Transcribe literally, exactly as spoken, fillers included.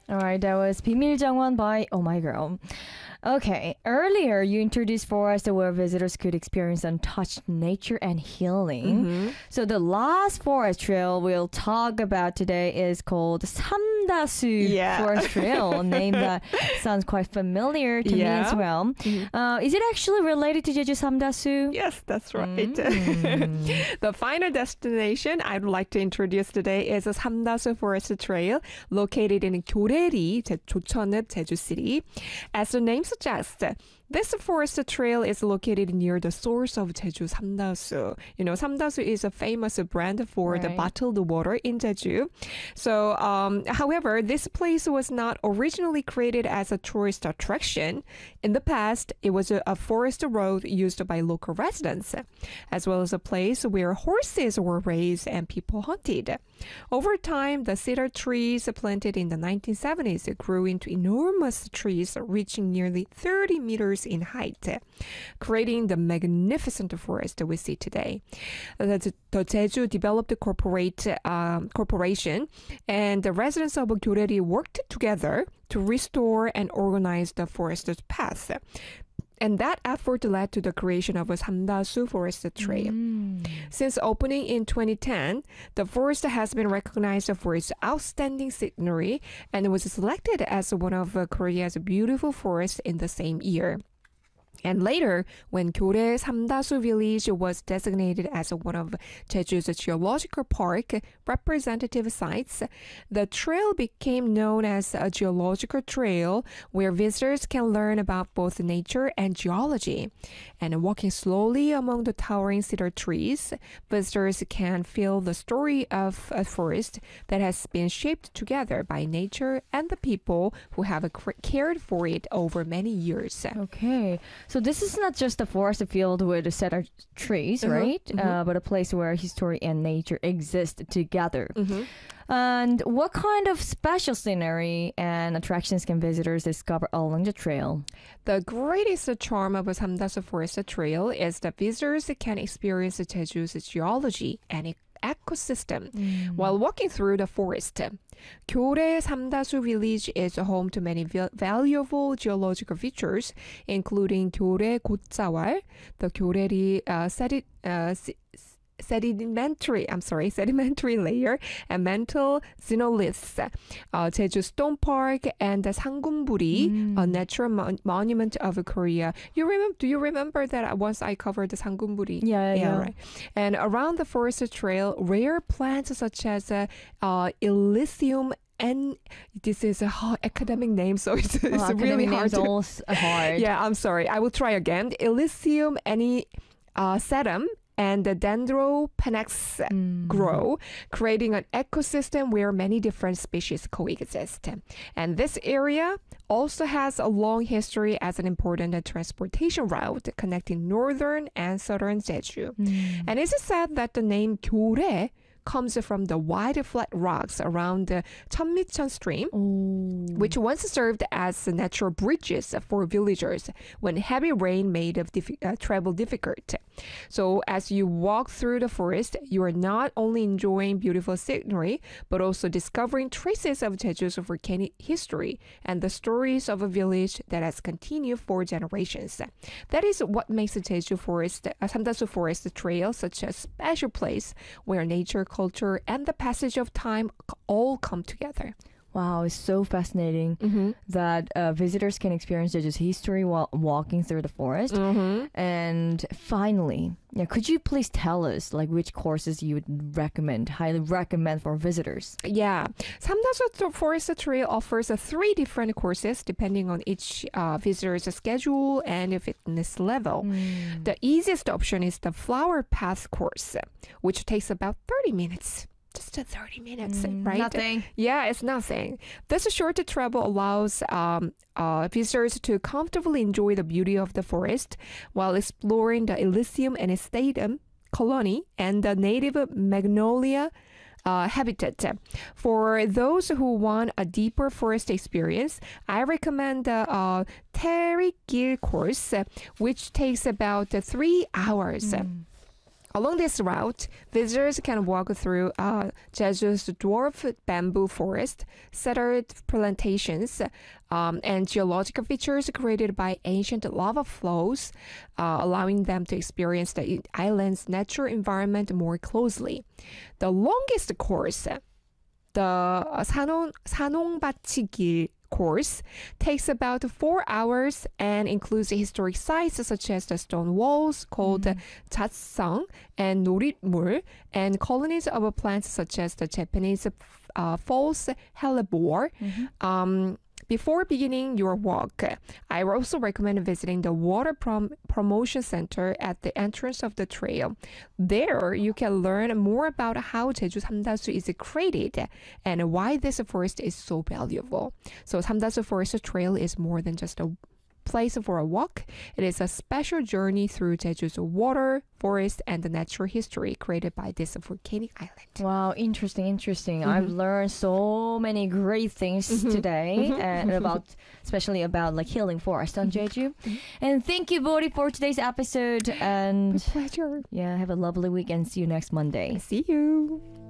All right, that was 비밀정원 by Oh My Girl. Okay, earlier you introduced forests where visitors could experience untouched nature and healing. Mm-hmm. So the last forest trail we'll talk about today is called 삼다수 Yeah. Forest Trail. A name that sounds quite familiar to me Yeah. as well. Mhm. Uh, is it actually related to Jeju Samdasu? Yes, that's right. Mm. The final destination I'd like to introduce today is a 삼다수 Forest Trail located in Gyoraeri, 제- 조천읍, Jeju City. As the name suggests, this forest trail is located near the source of Jeju Samdasu. You know, Samdasu is a famous brand for the Right. bottled water in Jeju. So, um, however, this place was not originally created as a tourist attraction. In the past, it was a, a forest road used by local residents, as well as a place where horses were raised and people hunted. Over time, the cedar trees planted in the nineteen seventies grew into enormous trees reaching nearly thirty meters in height, creating the magnificent forest we see today. The, the Jeju Developed Corporate um, Corporation and the residents of Gyoraeri worked together to restore and organize the forest's path. And that effort led to the creation of a Samdasu Forest Trail. Mm. Since opening in twenty ten, the forest has been recognized for its outstanding scenery and was selected as one of uh, Korea's beautiful forests in the same year. And later, when Gyore Samdasu village was designated as one of Jeju's geological park representative sites, the trail became known as a geological trail where visitors can learn about both nature and geology. And walking slowly among the towering cedar trees, visitors can feel the story of a forest that has been shaped together by nature and the people who have cared for it over many years. Okay, so this is not just a forest field with cedar trees, Uh-huh, right? mhm. Uh, but a place where history and nature exist together. Mhm. And what kind of special scenery and attractions can visitors discover along the trail? The greatest charm of a Samdasu Forest Trail is that visitors can experience Jeju's geology and e- ecosystem while walking through the forest. Gyore Samdasu village is home to many val- valuable geological features, including Gyore Gotsawal, the Gyoraeri uh, sedi- uh, se- sedimentary, I'm sorry, sedimentary layer and mantle xenoliths, uh, Jeju Stone Park, and the Sangumburi, a natural mon- monument of Korea. You remember? Do you remember that once I covered the Sangumburi? Yeah, yeah, yeah. right. And around the forest trail, rare plants such as uh, uh, Elysium. And this is a hard academic name, so it's, it's Well, really academic hard names to. all s- hard. Yeah, I'm sorry. I will try again. Elysium any uh, sedum and the Dendropanax Mm. grow, creating an ecosystem where many different species coexist. And this area also has a long history as an important transportation route connecting northern and southern Jeju. Mm. And it's said that the name Gyore comes from the wide flat rocks around the Cheonmicheon stream, Oh. which once served as natural bridges for villagers when heavy rain made of diffi- uh, travel difficult. So as you walk through the forest, you are not only enjoying beautiful scenery, but also discovering traces of Jeju's volcanic history and the stories of a village that has continued for generations. That is what makes the Jeju Forest, uh, Samdasu Forest Trail such a special place where nature, culture, and the passage of time c- all come together. Wow, it's so fascinating Mm-hmm. that uh, visitors can experience Jeju's history while walking through the forest. Mm-hmm. And finally, yeah, could you please tell us like which courses you would recommend, highly recommend for visitors? Yeah, Samdasu Forest Trail offers uh, three different courses depending on each uh, visitor's schedule and fitness level. Mm. The easiest option is the Flower Path course, which takes about thirty minutes. Just uh, thirty minutes, Mm, right? Nothing. Yeah, it's nothing. This short travel allows um, uh, visitors to comfortably enjoy the beauty of the forest while exploring the Elysium and Statum colony and the native magnolia uh, habitat. For those who want a deeper forest experience, I recommend the uh, Terry Gear course, uh, which takes about uh, three hours. Mm. along this route, visitors can walk through uh, Jeju's dwarf bamboo forest, cedar plantations, um, and geological features created by ancient lava flows, uh, allowing them to experience the island's natural environment more closely. The longest course, the 산홍, 산홍밭이길 course, takes about four hours and includes historic sites such as the stone walls called mm. Jatsang and Noritmul, and colonies of plants such as the Japanese uh, false hellebore. Mm-hmm. Um, Before beginning your walk, I also recommend visiting the Water Prom- Promotion Center at the entrance of the trail. There, you can learn more about how Jeju Samdasu is created and why this forest is so valuable. So Samdasu Forest Trail is more than just a place for a walk. It is a special journey through Jeju's water, forest, and the natural history created by this volcanic island. Wow, interesting, interesting. Mm-hmm. I've learned so many great things mm-hmm. today, Mm-hmm. and about, especially about like healing forest on Jeju. Mm-hmm. And thank you, Bodhi, for today's episode. And My pleasure. Yeah, have a lovely week and see you next Monday. See you.